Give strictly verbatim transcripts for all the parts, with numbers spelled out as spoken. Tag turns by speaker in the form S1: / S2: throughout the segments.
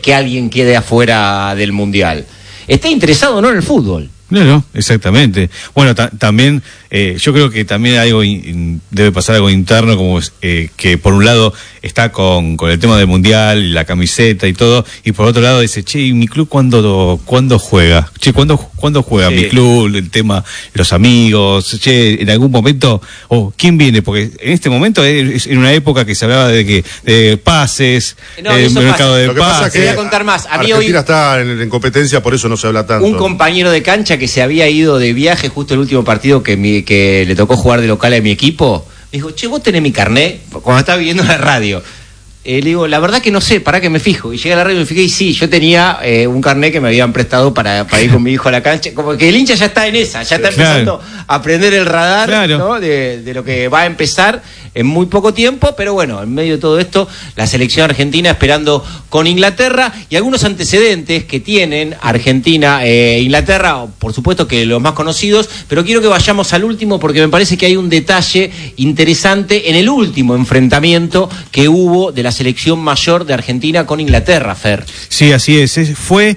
S1: que alguien quede afuera del Mundial. Está interesado no en el fútbol.
S2: No, no, exactamente. Bueno, ta- también, eh, yo creo que también algo in, debe pasar algo interno, como eh, que por un lado está con, con el tema del Mundial, y la camiseta y todo, y por otro lado dice, che, ¿y mi club cuándo, cuándo juega? Che, ¿cuándo, cuándo juega sí. mi club? El tema, los amigos, che, en algún momento, o oh, ¿quién viene? Porque en este momento es en una época que se hablaba de que de pases,
S1: no,
S2: eh, mercado de
S3: Lo que pasa
S2: pases.
S3: es que
S1: voy a contar más. A mí
S3: Argentina
S1: hoy,
S3: está en, en competencia, por eso no se habla tanto.
S1: Un compañero de cancha que se había ido de viaje justo el último partido que, mi, que le tocó jugar de local a mi equipo, me dijo, che, ¿vos tenés mi carnet? Cuando estaba viendo la radio. Eh, le digo, la verdad que no sé, para que me fijo. Y llegué a la radio y me fijé y sí, yo tenía eh, un carnet que me habían prestado para, para ir con mi hijo a la cancha. Como que el hincha ya está en esa, ya está empezando claro. a aprender el radar claro. ¿no? de, de lo que va a empezar en muy poco tiempo, pero bueno, en medio de todo esto, la selección argentina esperando con Inglaterra y algunos antecedentes que tienen Argentina e eh, Inglaterra, por supuesto que los más conocidos, pero quiero que vayamos al último porque me parece que hay un detalle interesante en el último enfrentamiento que hubo de la selección mayor de Argentina con Inglaterra, Fer.
S2: Sí, así es, fue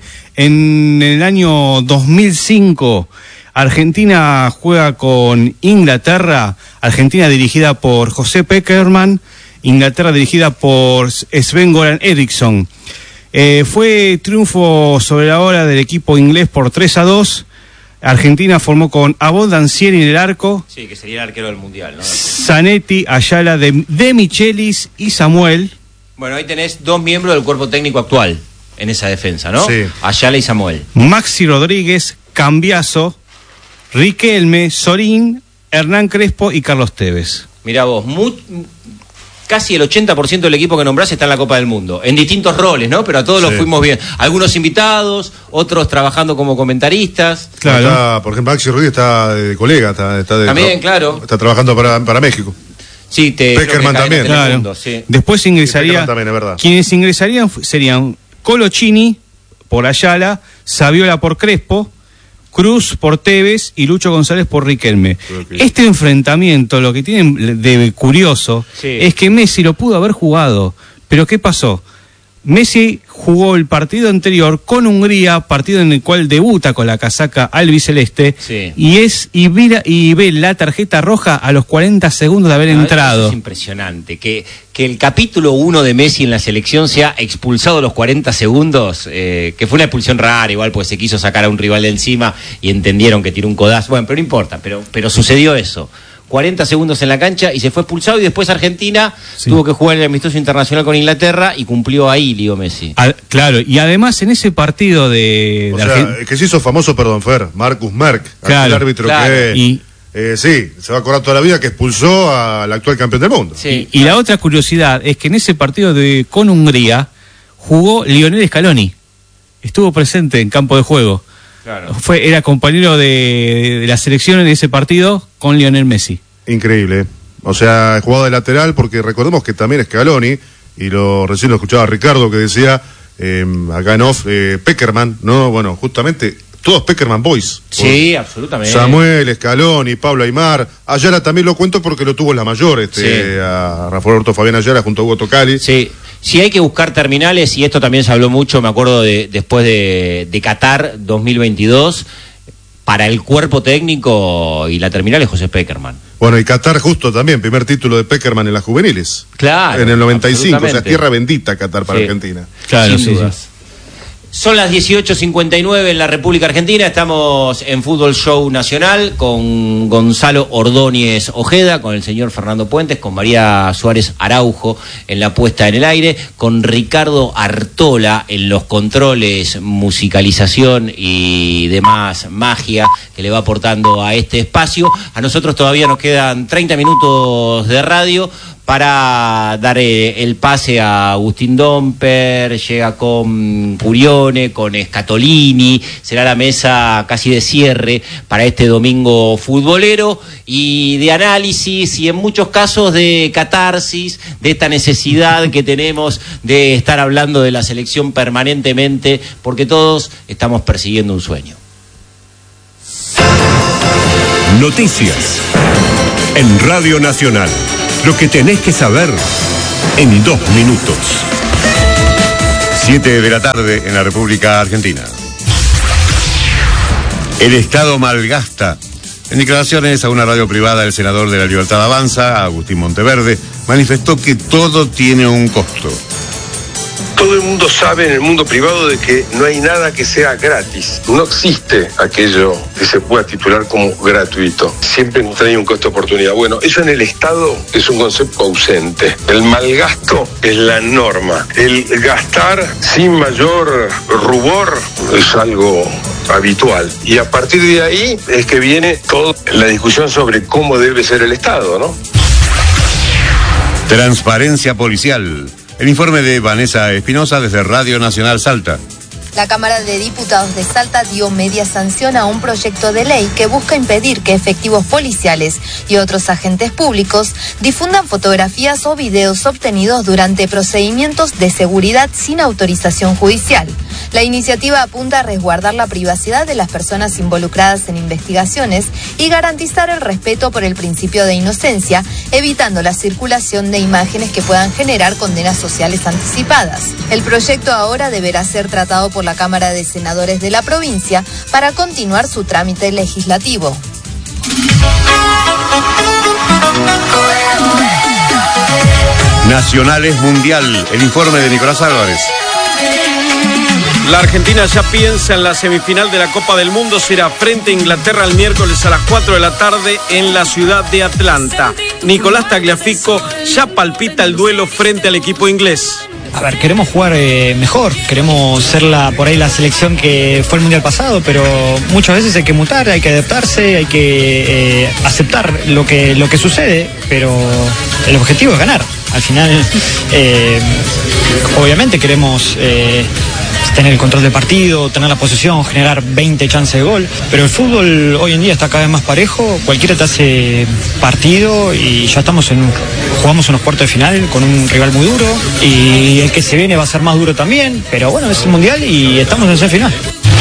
S2: en el año dos mil cinco. Argentina juega con Inglaterra, Argentina dirigida por José Peckerman, Inglaterra dirigida por Sven-Göran Eriksson. Eh, fue triunfo sobre la hora del equipo inglés por tres a dos. Argentina formó con Abod Dancieri en el arco.
S1: Sí, que sería el arquero del Mundial, ¿no?
S2: Zanetti, Ayala, De, de Michelis y Samuel.
S1: Bueno, ahí tenés dos miembros del cuerpo técnico actual en esa defensa, ¿no?
S3: Sí.
S1: Ayala y Samuel.
S2: Maxi Rodríguez, Cambiaso, Riquelme, Sorín, Hernán Crespo y Carlos Tevez.
S1: Mirá vos, muy, casi el ochenta por ciento del equipo que nombrás está en la Copa del Mundo, en distintos roles, ¿no? Pero a todos sí. los fuimos bien. Algunos invitados, otros trabajando como comentaristas.
S3: Claro. Está, por ejemplo, Maxi Rodríguez está de colega, está, está de,
S1: también, claro.
S3: Está trabajando para, para México.
S1: Sí, te,
S3: Peckerman también.
S2: Claro.
S1: Mundo, sí.
S2: Después ingresaría.
S3: También, es verdad.
S2: Quienes ingresarían serían Colochini por Ayala, Saviola por Crespo, Cruz por Tevez y Lucho González por Riquelme. Okay. Este enfrentamiento, lo que tiene de curioso, sí. es que Messi lo pudo haber jugado, pero ¿qué pasó? Messi jugó el partido anterior con Hungría, partido en el cual debuta con la casaca albiceleste, sí. y es y, mira, y ve la tarjeta roja a los cuarenta segundos de haber no, entrado.
S1: Eso es impresionante, que, que el capítulo uno de Messi en la selección sea expulsado a los cuarenta segundos, eh, que fue una expulsión rara, igual porque se quiso sacar a un rival de encima y entendieron que tiró un codazo, bueno, pero no importa, pero, pero sucedió eso. cuarenta segundos en la cancha y se fue expulsado y después Argentina sí. tuvo que jugar el amistoso internacional con Inglaterra y cumplió ahí Leo Messi.
S2: Al, claro, y además en ese partido de...
S3: O
S2: de
S3: sea,
S2: Argent...
S3: es que se hizo famoso, perdón, Fer, Marcus Merck,
S2: claro,
S3: el árbitro
S1: claro.
S3: que...
S2: Y...
S3: Eh, sí, se va a acordar toda la vida que expulsó al actual campeón del mundo.
S1: Sí.
S2: Y, y la otra curiosidad es que en ese partido de con Hungría jugó Lionel Scaloni. Estuvo presente en campo de juego.
S1: Claro.
S2: Fue, era compañero de, de la selección en ese partido con Lionel Messi.
S3: Increíble. O sea, jugado de lateral, porque recordemos que también Scaloni, y lo recién lo escuchaba Ricardo que decía, eh, acá en off, eh, Peckerman, ¿no? Bueno, justamente, todos Peckerman Boys.
S1: Sí, absolutamente.
S3: Samuel, Scaloni, Pablo Aimar, Ayala también lo cuento porque lo tuvo en la mayor, este, sí. a Rafael Orto Fabián Ayala junto a Hugo Tocali.
S1: Sí. Si hay que buscar terminales, y esto también se habló mucho, me acuerdo de después de, de Qatar dos mil veintidós, para el cuerpo técnico y la terminal es José Peckerman.
S3: Bueno, y Qatar justo también, primer título de Peckerman en las juveniles.
S1: Claro.
S3: En el noventa y cinco, o sea, tierra bendita Qatar para sí. Argentina.
S2: Claro,
S1: sin
S2: sí,
S1: dudas.
S2: Sí.
S1: Son las dieciocho cincuenta y nueve en la República Argentina, estamos en Fútbol Show Nacional con Gonzalo Ordóñez Ojeda, con el señor Fernando Puentes, con María Suárez Araujo en la puesta en el aire, con Ricardo Artola en los controles, musicalización y demás magia que le va aportando a este espacio. A nosotros todavía nos quedan treinta minutos de radio para dar eh, el pase a Agustín Domper, llega con Curione, con Scatolini, será la mesa casi de cierre para este domingo futbolero y de análisis y en muchos casos de catarsis, de esta necesidad que tenemos de estar hablando de la selección permanentemente, porque todos estamos persiguiendo un sueño.
S4: Noticias en Radio Nacional. Lo que tenés que saber en dos minutos. siete de la tarde en la República Argentina. El Estado malgasta. En declaraciones a una radio privada, el senador de La Libertad Avanza, Agustín Monteverde, manifestó que todo tiene un costo.
S5: Todo el mundo sabe en el mundo privado de que no hay nada que sea gratis. No existe aquello que se pueda titular como gratuito. Siempre trae un costo de oportunidad. Bueno, eso en el Estado es un concepto ausente. El malgasto es la norma. El gastar sin mayor rubor es algo habitual. Y a partir de ahí es que viene toda la discusión sobre cómo debe ser el Estado, ¿no?
S4: Transparencia policial. El informe de Vanessa Espinosa desde Radio Nacional Salta.
S6: La Cámara de Diputados de Salta dio media sanción a un proyecto de ley que busca impedir que efectivos policiales y otros agentes públicos difundan fotografías o videos obtenidos durante procedimientos de seguridad sin autorización judicial. La iniciativa apunta a resguardar la privacidad de las personas involucradas en investigaciones y garantizar el respeto por el principio de inocencia, evitando la circulación de imágenes que puedan generar condenas sociales anticipadas. El proyecto ahora deberá ser tratado por la Cámara de Senadores de la provincia para continuar su trámite legislativo.
S4: Nacionales Mundial, el informe de Nicolás Álvarez.
S7: La Argentina ya piensa en la semifinal de la Copa del Mundo, será frente a Inglaterra el miércoles a las cuatro de la tarde en la ciudad de Atlanta. Nicolás Tagliafico ya palpita el duelo frente al equipo inglés.
S8: A ver, queremos jugar eh, mejor, queremos ser la, por ahí la selección que fue el Mundial pasado, pero muchas veces hay que mutar, hay que adaptarse, hay que eh, aceptar lo que, lo que sucede, pero el objetivo es ganar. Al final, eh, obviamente queremos eh, tener el control del partido, tener la posesión, generar veinte chances de gol, pero el fútbol hoy en día está cada vez más parejo, cualquiera te hace partido y ya estamos en, jugamos unos cuartos de final con un rival muy duro y el que se viene va a ser más duro también, pero bueno, es el Mundial y estamos en semifinal.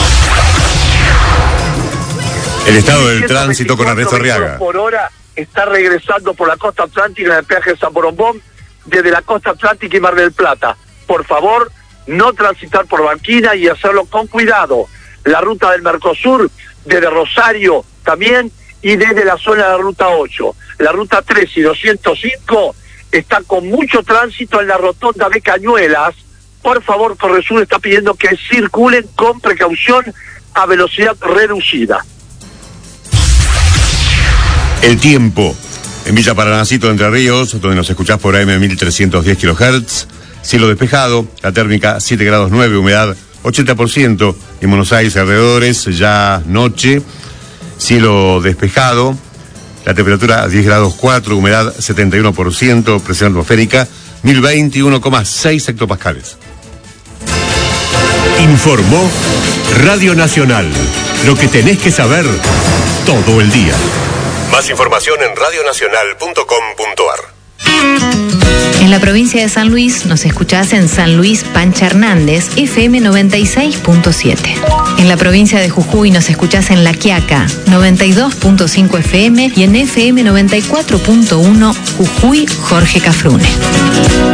S4: El estado del tránsito con Ernesto Arriaga.
S9: Por hora está regresando por la costa atlántica en el peaje de San Borombón, desde la costa atlántica y Mar del Plata. Por favor, no transitar por Banquina y hacerlo con cuidado. La ruta del Mercosur, desde Rosario también, y desde la zona de la ruta ocho. La ruta tres y doscientos cinco está con mucho tránsito en la rotonda de Cañuelas. Por favor, Corresur está pidiendo que circulen con precaución a velocidad reducida.
S4: El tiempo. En Villa Paranacito, Entre Ríos, donde nos escuchás por A M mil trescientos diez kilohertz, cielo despejado, la térmica siete grados nueve, humedad ochenta por ciento, en Buenos Aires alrededores, ya noche, cielo despejado, la temperatura diez grados cuatro, humedad setenta y uno por ciento, presión atmosférica mil veintiuno coma seis hectopascales.
S10: Informó Radio Nacional, lo que tenés que saber todo el día.
S4: Más información en radionacional punto com punto ar.
S11: En la provincia de San Luis nos escuchás en San Luis Pancha Hernández, F M noventa y seis punto siete. En la provincia de Jujuy nos escuchás en La Quiaca, noventa y dos punto cinco F M y en F M noventa y cuatro punto uno Jujuy Jorge Cafrune.